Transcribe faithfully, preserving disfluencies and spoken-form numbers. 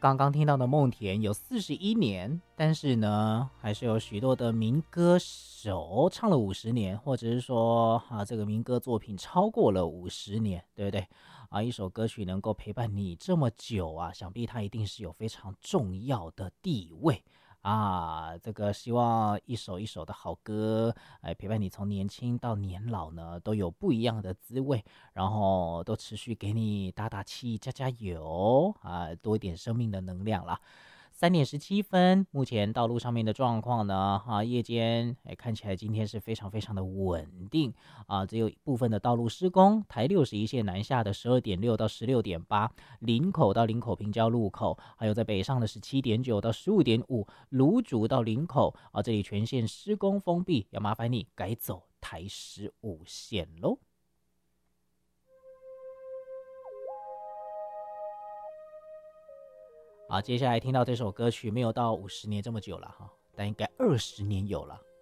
刚刚听到的梦田有四十一年，但是呢，还是有许多的民歌手唱了五十年，或者是说啊，这个民歌作品超过了五十年，对不对？啊，一首歌曲能够陪伴你这么久啊，想必它一定是有非常重要的地位。啊，这个希望一首一首的好歌，哎，陪伴你从年轻到年老呢，都有不一样的滋味，然后都持续给你打打气、加加油啊，多一点生命的能量啦。三点十七分，目前道路上面的状况呢，啊，夜间哎看起来今天是非常非常的稳定啊，只有部分的道路施工。台六十一线南下的十二点六到十六点八，林口到林口平交路口，还有在北上的十七点九到十五点五，芦竹到林口啊，这里全线施工封闭，要麻烦你改走台十五线喽。好，接下来听到这首歌曲没有到五十年这么久了哈，但应该二十年有了。